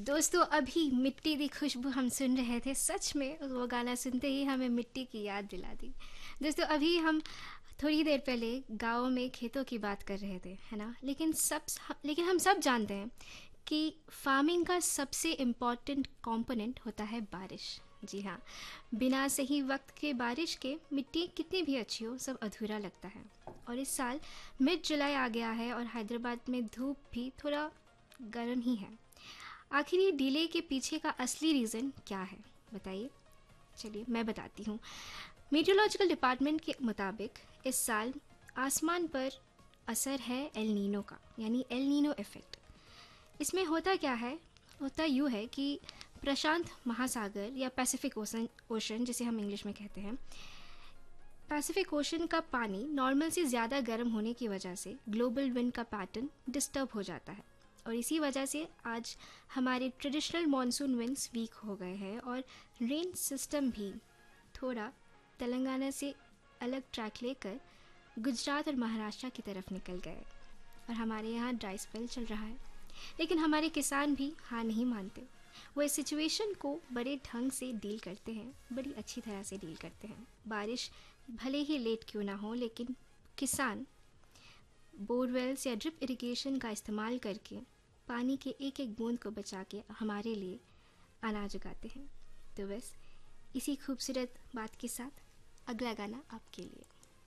दोस्तों अभी मिट्टी दी खुशबू हम सुन रहे थे। सच में वो गाना सुनते ही हमें मिट्टी की याद दिला दी। दोस्तों अभी हम थोड़ी देर पहले गाँव में खेतों की बात कर रहे थे, है ना? लेकिन हम सब जानते हैं कि फार्मिंग का सबसे इम्पॉर्टेंट कंपोनेंट होता है बारिश। जी हाँ, बिना सही वक्त के बारिश के मिट्टी कितनी भी अच्छी हो सब अधूरा लगता है। और इस साल मिड जुलाई आ गया है और हैदराबाद में धूप भी थोड़ा गर्म ही है। आखिर ये डिले के पीछे का असली रीज़न क्या है, बताइए। चलिए मैं बताती हूँ। मीटियोलॉजिकल डिपार्टमेंट के मुताबिक इस साल आसमान पर असर है एल नीनो का, यानी एल नीनो इफ़ेक्ट। इसमें होता क्या है, होता यूँ है कि प्रशांत महासागर या पैसिफिक ओशन जिसे हम इंग्लिश में कहते हैं, पैसिफिक ओशन का पानी नॉर्मल से ज़्यादा गर्म होने की वजह से ग्लोबल विंड का पैटर्न डिस्टर्ब हो जाता है। और इसी वजह से आज हमारे ट्रेडिशनल मॉनसून विंड्स वीक हो गए हैं और रेन सिस्टम भी थोड़ा तेलंगाना से अलग ट्रैक लेकर गुजरात और महाराष्ट्र की तरफ निकल गए और हमारे यहाँ ड्राई स्पेल चल रहा है। लेकिन हमारे किसान भी हार नहीं मानते। वो इस सिचुएशन को बड़े ढंग से डील करते हैं, बड़ी अच्छी तरह से डील करते हैं। बारिश भले ही लेट क्यों ना हो, लेकिन किसान बोरवेल्स या ड्रिप इरिगेशन का इस्तेमाल करके पानी के एक एक बूंद को बचा के हमारे लिए अनाज उगाते हैं। तो बस इसी खूबसूरत बात के साथ अगला गाना आपके लिए।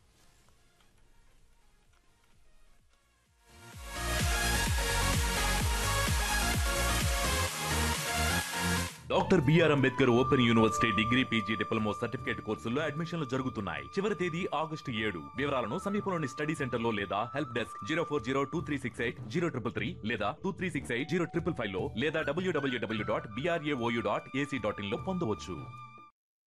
Doctor BR Ambedkar open university degree PG diploma certificate కోర్సుల్లో అడ్మిషన్లు జరుగుతున్నాయి. చివరి తేదీ ఆగస్టు 7. వివరాలను సమీపంలోని స్టడీ సెంటర్ లో లేదా హెల్ప్ డెస్క్ 04023680333 లేదా 23680555 లో లేదా www.brao.ac.in లో పొందవచ్చు.